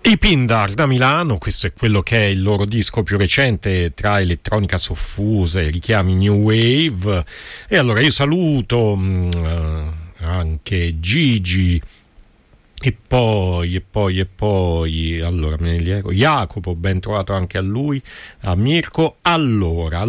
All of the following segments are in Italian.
I Pindar da Milano, questo è quello che è il loro disco più recente, tra elettronica soffusa e richiami new wave. E allora io saluto anche Gigi e poi allora me ne leggo. Jacopo, ben trovato anche a lui, a Mirko. Allora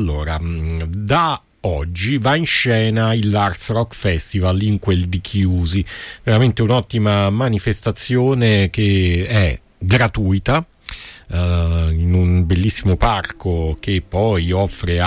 da oggi va in scena il L'Arts Rock Festival in quel di Chiusi, veramente un'ottima manifestazione che è gratuita, in un bellissimo parco che poi offre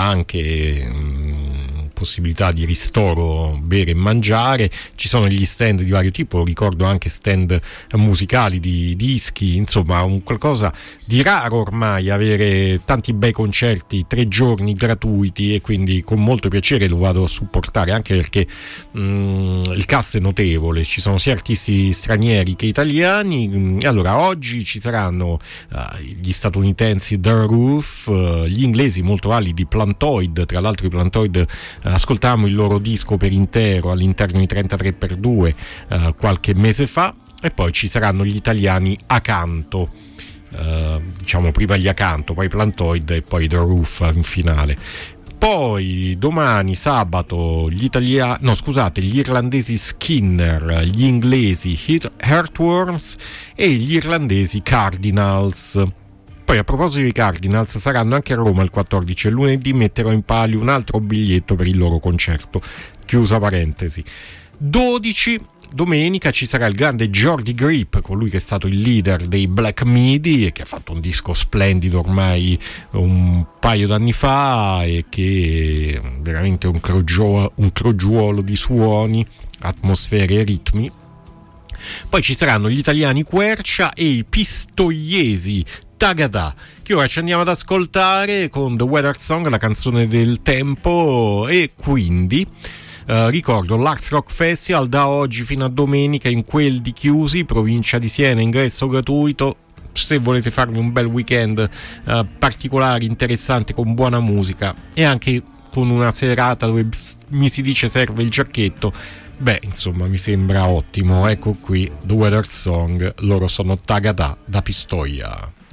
anche possibilità di ristoro, bere e mangiare. Ci sono gli stand di vario tipo, ricordo anche stand musicali di dischi, insomma un qualcosa di raro ormai, avere tanti bei concerti 3 giorni gratuiti, e quindi con molto piacere lo vado a supportare, anche perché il cast è notevole, ci sono sia artisti stranieri che italiani. Allora oggi ci saranno gli statunitensi The Roof, gli inglesi molto validi Plantoid, tra l'altro i Plantoid ascoltavamo il loro disco per intero all'interno di 33x2 qualche mese fa, e poi ci saranno gli italiani Acanto, diciamo prima gli Acanto, poi Plantoid e poi The Roof in finale. Poi domani sabato gli irlandesi Skinner, gli inglesi Heartworms e gli irlandesi Cardinals. Poi a proposito dei Cardinals, saranno anche a Roma il 14 e lunedì metterò in palio un altro biglietto per il loro concerto, chiusa parentesi. 12 domenica ci sarà il grande Jordi Grip, colui che è stato il leader dei Black Midi e che ha fatto un disco splendido ormai un paio d'anni fa, e che è veramente un crogiuolo di suoni, atmosfere e ritmi. Poi ci saranno gli italiani Quercia e i pistoiesi Tagada, che ora ci andiamo ad ascoltare con The Weather Song, la canzone del tempo. E quindi ricordo l'Arts Rock Festival da oggi fino a domenica in quel di Chiusi, provincia di Siena, ingresso gratuito. Se volete farvi un bel weekend particolare, interessante, con buona musica e anche con una serata dove mi si dice serve il giacchetto, beh, insomma, mi sembra ottimo. Ecco qui The Weather Song, loro sono Tagada da Pistoia.